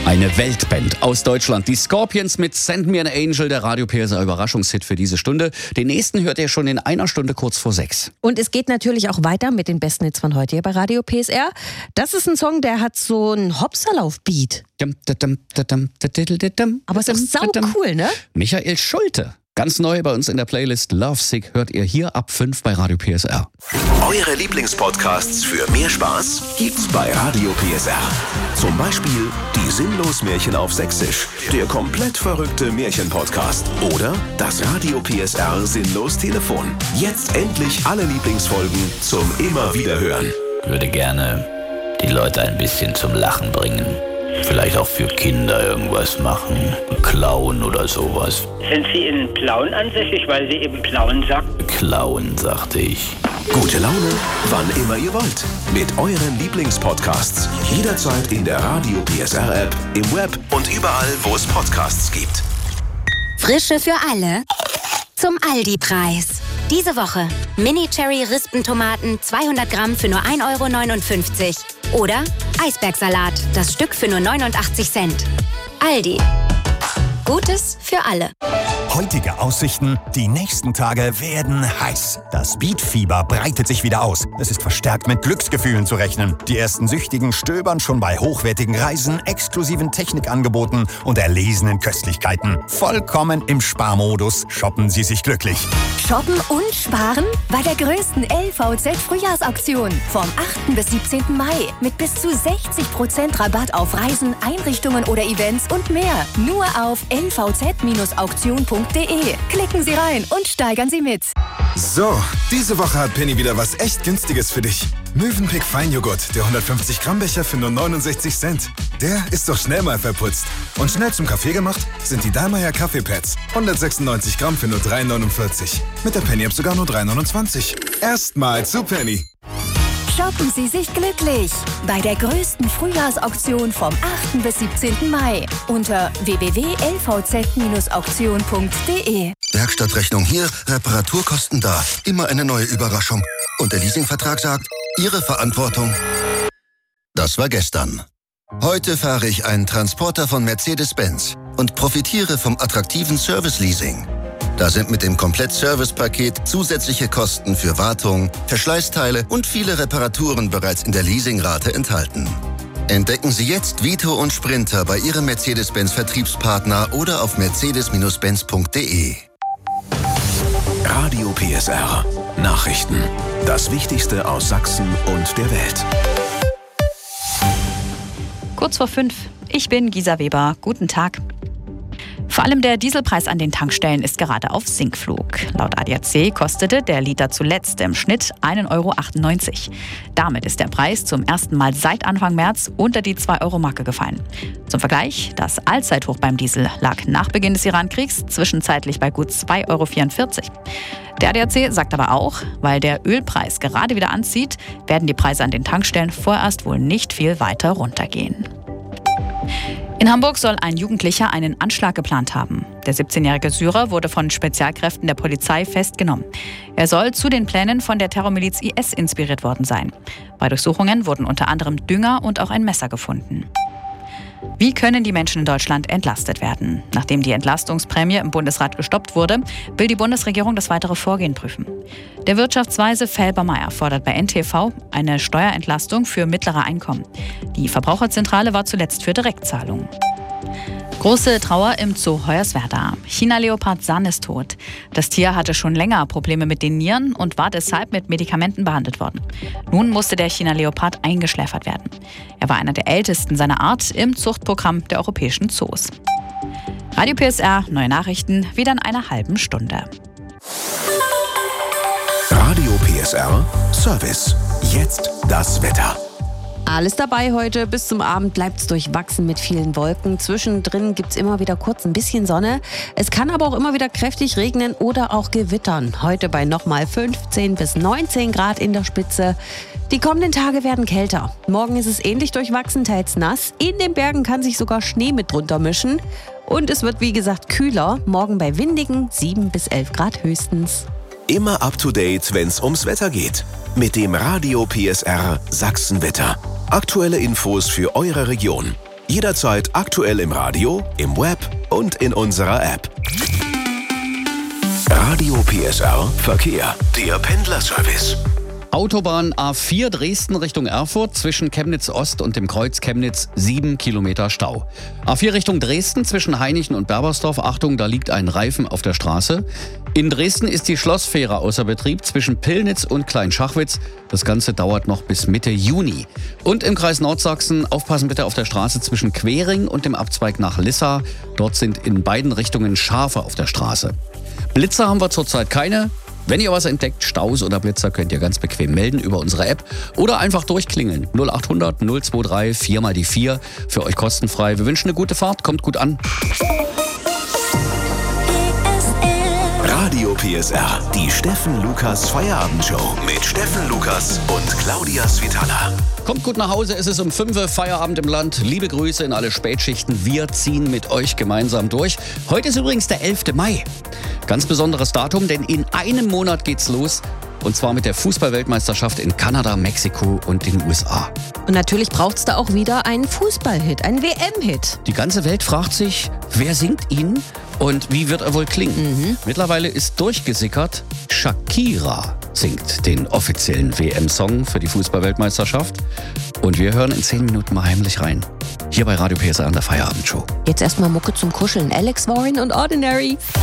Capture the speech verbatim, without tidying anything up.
Eine Weltband aus Deutschland, die Scorpions mit Send Me an Angel, der Radio P S R Überraschungshit für diese Stunde. Den nächsten hört ihr schon in einer Stunde kurz vor sechs. Und es geht natürlich auch weiter mit den besten Hits von heute hier bei Radio P S R. Das ist ein Song, der hat so einen Hopserlauf-Beat. Aber ist doch sau cool, ne? Michael Schulte. Ganz neu bei uns in der Playlist Lovesick hört ihr hier ab fünf bei Radio P S R. Eure Lieblingspodcasts für mehr Spaß gibt's bei Radio P S R. Zum Beispiel die Sinnlos-Märchen auf Sächsisch, der komplett verrückte Märchen-Podcast oder das Radio P S R Sinnlos-Telefon. Jetzt endlich alle Lieblingsfolgen zum immer wieder hören. Ich würde gerne die Leute ein bisschen zum Lachen bringen. Vielleicht auch für Kinder irgendwas machen, klauen oder sowas. Sind Sie in Plauen ansässig, weil Sie eben Plauen sagt? Klauen, sagte ich. Gute Laune, wann immer ihr wollt. Mit euren Lieblingspodcasts. Jederzeit in der Radio P S R App, im Web und überall, wo es Podcasts gibt. Frische für alle zum Aldi-Preis. Diese Woche Mini-Cherry-Rispentomaten zweihundert Gramm für nur ein Euro neunundfünfzig. Oder Eisbergsalat, das Stück für nur neunundachtzig Cent. Aldi. Gutes für alle. Heutige Aussichten, die nächsten Tage werden heiß. Das Beatfieber breitet sich wieder aus. Es ist verstärkt mit Glücksgefühlen zu rechnen. Die ersten Süchtigen stöbern schon bei hochwertigen Reisen, exklusiven Technikangeboten und erlesenen Köstlichkeiten. Vollkommen im Sparmodus shoppen sie sich glücklich. Shoppen und sparen bei der größten L V Z-Frühjahrsauktion vom achten bis siebzehnten Mai mit bis zu sechzig Prozent Rabatt auf Reisen, Einrichtungen oder Events und mehr. Nur auf l v z Bindestrich auktion punkt de. Klicken Sie rein und steigern Sie mit. So, diese Woche hat Penny wieder was echt Günstiges für dich. Mövenpick Feinjoghurt, der hundertfünfzig Gramm Becher für nur neunundsechzig Cent. Der ist doch schnell mal verputzt. Und schnell zum Kaffee gemacht sind die Dallmayr Kaffeepads. hundertsechsundneunzig Gramm für nur drei neunundvierzig. Mit der Penny App sogar nur drei neunundzwanzig. Erstmal zu Penny. Shoppen Sie sich glücklich bei der größten Frühjahrsauktion vom achten bis siebzehnten Mai unter w w w punkt l v z Bindestrich auktion punkt de. Werkstattrechnung hier, Reparaturkosten da. Immer eine neue Überraschung. Und der Leasingvertrag sagt, Ihre Verantwortung. Das war gestern. Heute fahre ich einen Transporter von Mercedes-Benz und profitiere vom attraktiven Service-Leasing. Da sind mit dem Komplett-Service-Paket zusätzliche Kosten für Wartung, Verschleißteile und viele Reparaturen bereits in der Leasingrate enthalten. Entdecken Sie jetzt Vito und Sprinter bei Ihrem Mercedes-Benz-Vertriebspartner oder auf mercedes Bindestrich benz punkt de. Radio P S R. Nachrichten. Das Wichtigste aus Sachsen und der Welt. Kurz vor fünf. Ich bin Gisa Weber. Guten Tag. Vor allem der Dieselpreis an den Tankstellen ist gerade auf Sinkflug. Laut A D A C kostete der Liter zuletzt im Schnitt ein Euro achtundneunzig. Damit ist der Preis zum ersten Mal seit Anfang März unter die zwei Euro Marke gefallen. Zum Vergleich, das Allzeithoch beim Diesel lag nach Beginn des Irankriegs zwischenzeitlich bei gut zwei Euro vierundvierzig. Der A D A C sagt aber auch, weil der Ölpreis gerade wieder anzieht, werden die Preise an den Tankstellen vorerst wohl nicht viel weiter runtergehen. In Hamburg soll ein Jugendlicher einen Anschlag geplant haben. Der siebzehnjährige Syrer wurde von Spezialkräften der Polizei festgenommen. Er soll zu den Plänen von der Terrormiliz I S inspiriert worden sein. Bei Durchsuchungen wurden unter anderem Dünger und auch ein Messer gefunden. Wie können die Menschen in Deutschland entlastet werden? Nachdem die Entlastungsprämie im Bundesrat gestoppt wurde, will die Bundesregierung das weitere Vorgehen prüfen. Der Wirtschaftsweise Felbermayr fordert bei N T V eine Steuerentlastung für mittlere Einkommen. Die Verbraucherzentrale war zuletzt für Direktzahlungen. Große Trauer im Zoo Hoyerswerda. China-Leopard San ist tot. Das Tier hatte schon länger Probleme mit den Nieren und war deshalb mit Medikamenten behandelt worden. Nun musste der China-Leopard eingeschläfert werden. Er war einer der ältesten seiner Art im Zuchtprogramm der europäischen Zoos. Radio P S R, neue Nachrichten, wieder in einer halben Stunde. Radio P S R Service. Jetzt das Wetter. Alles dabei heute. Bis zum Abend bleibt es durchwachsen mit vielen Wolken. Zwischendrin gibt es immer wieder kurz ein bisschen Sonne. Es kann aber auch immer wieder kräftig regnen oder auch gewittern. Heute bei nochmal fünfzehn bis neunzehn Grad in der Spitze. Die kommenden Tage werden kälter. Morgen ist es ähnlich durchwachsen, teils nass. In den Bergen kann sich sogar Schnee mit drunter mischen. Und es wird wie gesagt kühler. Morgen bei windigen sieben bis elf Grad höchstens. Immer up to date, wenn's ums Wetter geht. Mit dem Radio P S R Sachsenwetter. Aktuelle Infos für eure Region. Jederzeit aktuell im Radio, im Web und in unserer App. Radio P S R Verkehr, der Pendlerservice. Autobahn A vier Dresden Richtung Erfurt zwischen Chemnitz Ost und dem Kreuz Chemnitz sieben Kilometer Stau. A vier Richtung Dresden zwischen Hainichen und Berbersdorf. Achtung, da liegt ein Reifen auf der Straße. In Dresden ist die Schlossfähre außer Betrieb zwischen Pillnitz und Kleinschachwitz. Das Ganze dauert noch bis Mitte Juni. Und im Kreis Nordsachsen aufpassen bitte auf der Straße zwischen Quering und dem Abzweig nach Lissa. Dort sind in beiden Richtungen Schafe auf der Straße. Blitzer haben wir zurzeit keine. Wenn ihr was entdeckt, Staus oder Blitzer, könnt ihr ganz bequem melden über unsere App oder einfach durchklingeln. null acht hundert null zwei drei vier mal die vier. Für euch kostenfrei. Wir wünschen eine gute Fahrt, kommt gut an. Radio P S R, die Steffen Lukas Feierabendshow mit Steffen Lukas und Claudia Svitala. Kommt gut nach Hause, es ist um fünf Uhr Feierabend im Land. Liebe Grüße in alle Spätschichten. Wir ziehen mit euch gemeinsam durch. Heute ist übrigens der elfte Mai. Ganz besonderes Datum, denn in einem Monat geht's los. Und zwar mit der Fußball-Weltmeisterschaft in Kanada, Mexiko und den U S A. Und natürlich braucht es da auch wieder einen Fußballhit, einen W M-Hit. Die ganze Welt fragt sich, wer singt ihn und wie wird er wohl klingen? Mhm. Mittlerweile ist durchgesickert, Shakira singt den offiziellen W M-Song für die Fußball-Weltmeisterschaft. Und wir hören in zehn Minuten mal heimlich rein. Hier bei Radio P S R an der Feierabendshow. Jetzt erstmal Mucke zum Kuscheln. Alex Warren und Ordinary.